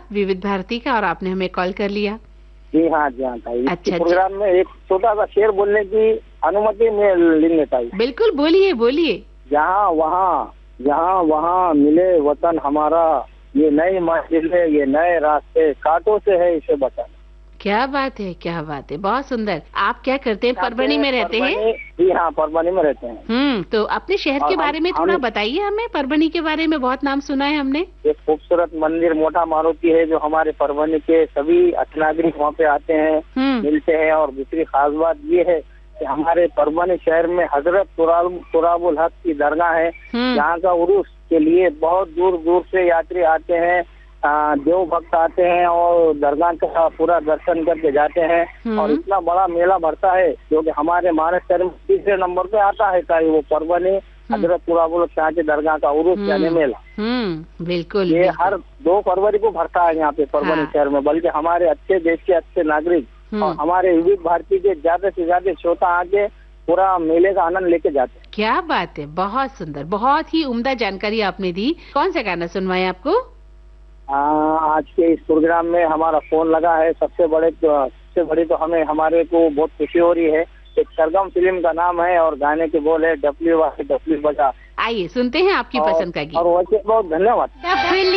विविध भारती का और आपने हमें कॉल कर लिया। जी हाँ ताई। अच्छा, प्रोग्राम में एक छोटा सा शेर बोलने की अनुमति में लेंगे ताई। बिल्कुल, बोलिए बोलिए। यहाँ वहाँ मिले वतन हमारा, ये नई मंजिलें ये नए रास्ते, कांटों से है इसे बचाना। क्या बात है, क्या बात है, बहुत सुंदर। आप क्या करते हैं, परभणी में रहते हैं? जी हाँ, परभणी में रहते हैं। तो अपने शहर के बारे में थोड़ा बताइए हमें। परभणी के बारे में बहुत नाम सुना है हमने। एक खूबसूरत मंदिर मोटा मारुति है जो हमारे परभणी के सभी अच्छे नागरिक वहाँ पे आते हैं, मिलते हैं। और दूसरी खास बात ये है कि हमारे परभणी शहर में हजरत तुराबुल हक की दरगाह है, जहाँ का उर्स के लिए बहुत दूर दूर से यात्री आते हैं, देव भक्त आते हैं और दरगाह का पूरा दर्शन करके जाते हैं। और इतना बड़ा मेला भरता है जो कि हमारे महाराष्ट्र शहर में तीसरे नंबर पे आता है ताई, वो परभनी हजरत तुराबुल शाह की दरगाह का उर्स यानी मेला। बिल्कुल, ये हर 2 फरवरी को भरता है यहाँ पे परभनी शहर में। बल्कि हमारे अच्छे देश के अच्छे नागरिक और हमारे विविध भारती के ज्यादा से ज्यादा श्रोता आके पूरा मेले का आनंद लेके जाते हैं। क्या बात है, बहुत सुंदर, बहुत ही उम्दा जानकारी आपने दी। कौन सा गाना सुनवाए आपको? आज के इस प्रोग्राम में हमारा फोन लगा है, सबसे बड़ी तो हमारे को बहुत खुशी हो रही है। एक सरगम फिल्म का नाम है और गाने के बोल है डब्ल्यू बजा। आइए सुनते हैं आपकी पसंद का गीत। और वैसे बहुत धन्यवाद।